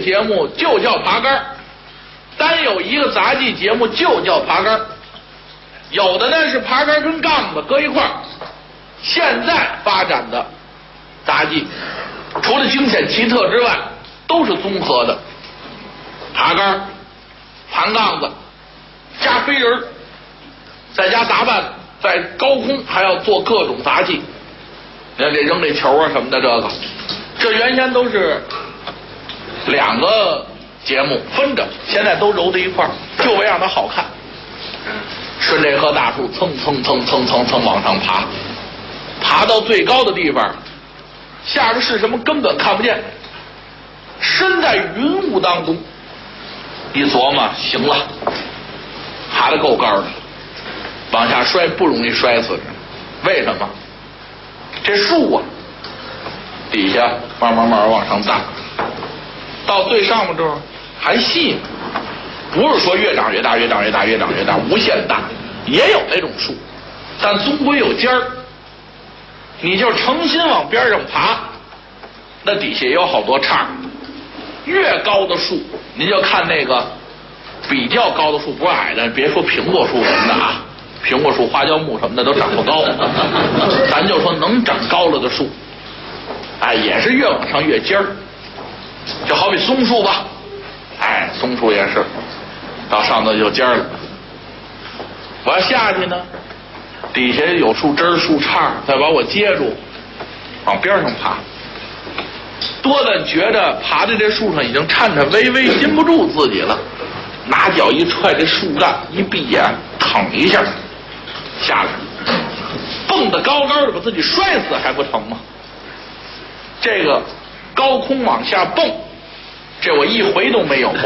节目就叫爬杆，单有一个杂技节目就叫爬杆。有的呢是爬杆跟杠子搁一块儿。现在发展的杂技，除了惊险奇特之外，都是综合的，爬杆、盘杠子，加飞人，再加杂扮，在高空还要做各种杂技。你看这扔这球啊什么的，这原先都是两个节目分着，现在都揉在一块儿，就为让它好看。顺这棵大树蹭蹭蹭蹭蹭蹭往上爬，爬到最高的地方，下边是什么根本看不见，身在云雾当中。一琢磨，行了，爬得够高的，往下摔不容易摔死。为什么？这树啊，底下慢慢往上大，到最上面这儿还细，不是说越长越大，无限大，也有那种树，但终归有尖儿。你就诚心往边上爬，那底下也有好多叉。越高的树，您就看那个比较高的树，不是矮的，别说苹果树什么的啊，苹果树、花椒木什么的都长不高，咱就说能长高了的树，哎，也是越往上越尖儿。就好比松树吧，哎，松树也是到上头就尖儿了。我要下去呢，底下有树枝树杈，再把我接住，往边上爬。多的觉着爬在这树上已经颤颤巍巍，禁不住自己了，拿脚一踹这树干，一闭眼，腾一下下来，蹦得高高的，把自己摔死还不成吗？这个高空往下蹦，这我一回都没有过，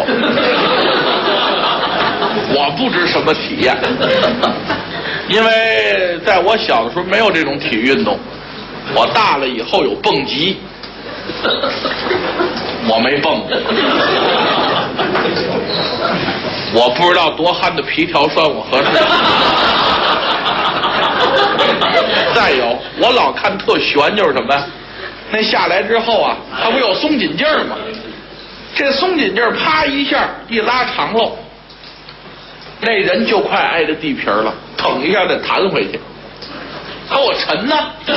我不知什么体验，因为在我小的时候没有这种体育运动，我大了以后有蹦极。我没蹦过，我不知道多憨的皮条算我合适。再有，我老看特悬，就是什么呀？那下来之后啊，它不有松紧劲儿吗？这松紧劲儿啪一下一拉长喽，那人就快挨着地皮了，腾一下再弹回去。可我沉呢？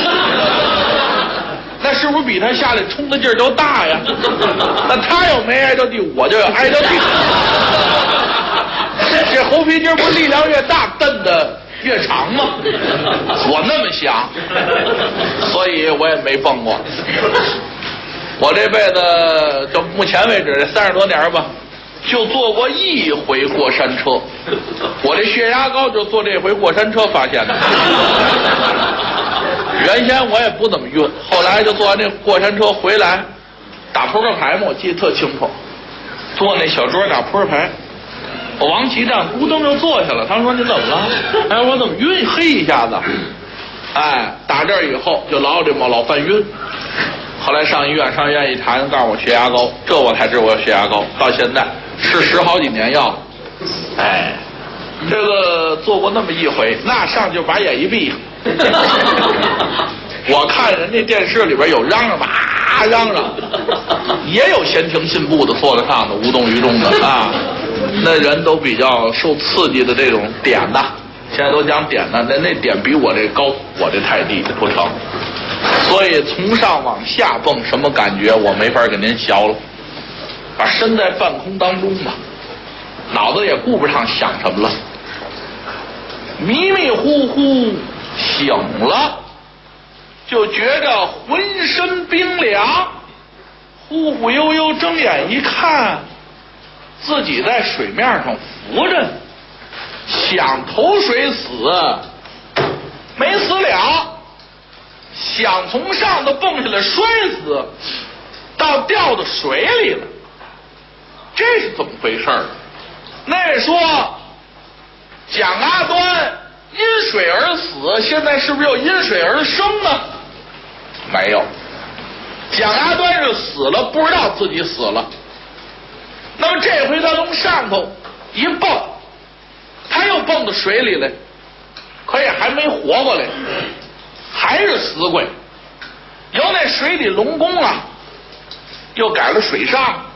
那是不是比他下来冲的劲儿都大呀？那他要没挨着地，我就要挨着地。这猴皮筋不是力量越大，蹬的越长吗？我那么想，所以我也没蹦过。我这辈子到目前为止这30多年吧，就坐过一回过山车。我这血压高就坐这回过山车发现的。原先我也不怎么晕，后来就坐完这过山车回来，打扑克牌嘛，我记得特清楚。坐那小桌打扑克牌，我往起站，咕噔就坐下了。他说：“你怎么了？”哎，我怎么晕？嘿一下子，哎，打这儿以后就老犯晕。后来上医院一查，人告诉我血压高，这我才知道我有血压高。到现在吃10好几年药，哎，这个做过那么一回，那上就把眼一闭。我看人家电视里边有嚷嚷吧，嚷嚷，也有闲庭信步的坐在上的，无动于衷的啊。那人都比较受刺激的这种点的，现在都讲点的，那点比我这高，我这太低不成。所以从上往下蹦什么感觉，我没法给您学了。把身在半空当中吧，脑子也顾不上想什么了，迷迷糊糊醒了，就觉着浑身冰凉，忽忽悠悠睁眼一看，自己在水面上浮着，想投水死，没死了，想从上头蹦下来摔死，到掉到水里了，这是怎么回事？那说蒋阿端因水而死，现在是不是又因水而生呢？没有，蒋阿端是死了，不知道自己死了。那么这回他从上头一蹦，他又蹦到水里来，可也还没活过来，还是死鬼。由那水底龙宫啊，又改了水上。